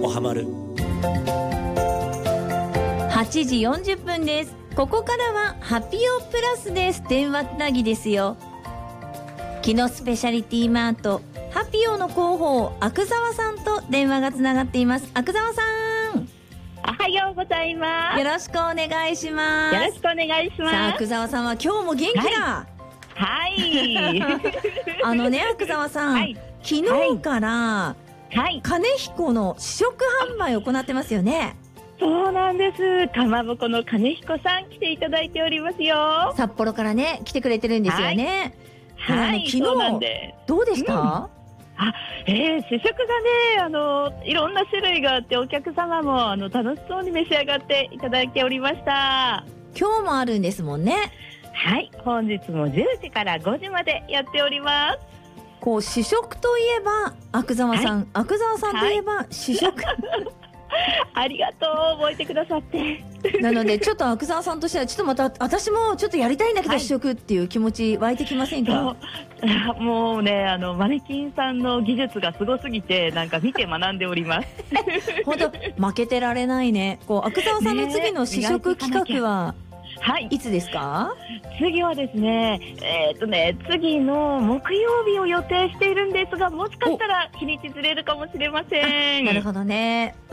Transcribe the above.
おはまる。 8時40分です。ここからはハピオプラスです。電話つなぎですよ。木のスペシャリティマートハピオの広報阿久澤さんと電話がつながっています。阿久澤さん、 おはようございます。 よろしくお願いします。 よろしくお願いします。 さあ阿久澤さんは今日も元気だ。 はい。 阿久澤さん、 はい、 昨日から、金彦の試食販売を行ってますよね。 そうなんです。かまぼこの金彦さん来ていただいておりますよ。 札幌からね来てくれてるんですよね。 はい、 昨日そうなんでどうでした？ 試食がね、いろんな種類があってお客様も楽しそうに召し上がっていただいておりました。 今日もあるんですもんね。 はい、本日も10時から5時までやっております。 こう試食といえば阿久澤さん、阿久澤さんといえば試食、 ありがとう、覚えてくださって。 なのでちょっと阿久澤さんとしてはちょっとまた私もちょっとやりたいんだけど、試食っていう気持ち湧いてきませんか？ もうね、マネキンさんの技術がすごすぎてなんか見て学んでおります。 本当負けてられないね。こう阿久澤さんの次の試食企画は、いつですか？ 次はですね、次の木曜日を予定しているんですが、もしかしたら日にちずれるかもしれません。 なるほどね。